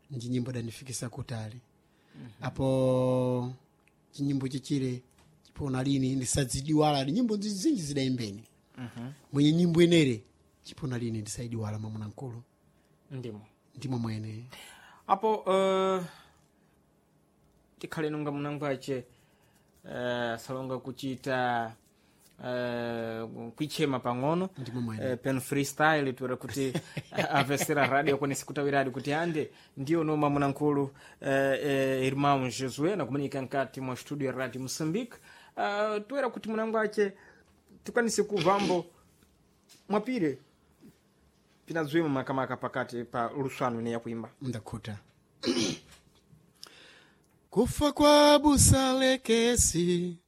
ndi nyimbo danifikisa kutali apo chinyimbo chichire chipona lini ndisadzidiwala nyimbo zinji zidaimbeni mwenye nyimbo enere chipona lini ndisaidiwala mamuna nkulu ndimo mwene apo tikhale nunga munangwache salonga kuchita kuichema pang'ono pen freestyle tuwera kuti avesera radio kwenye sikutawiradi kuti ande ndiyo noma munankulu irmão Josué na kumanika nkati mwa studio ya Radio Moçambique tuwera kuti munangwache tukwanise kuvambo mwapire pinazwima makamaka pakati pa luswano ne yakuimba ndakhuta kufa kwa busalekesi